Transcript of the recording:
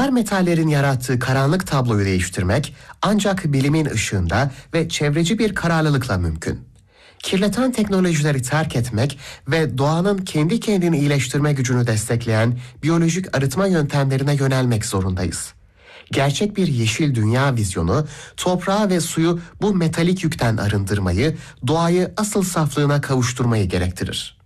Ağır metallerin yarattığı karanlık tabloyu değiştirmek ancak bilimin ışığında ve çevreci bir kararlılıkla mümkün. Kirleten teknolojileri terk etmek ve doğanın kendi kendini iyileştirme gücünü destekleyen biyolojik arıtma yöntemlerine yönelmek zorundayız. Gerçek bir yeşil dünya vizyonu, toprağı ve suyu bu metalik yükten arındırmayı, doğayı asıl saflığına kavuşturmayı gerektirir.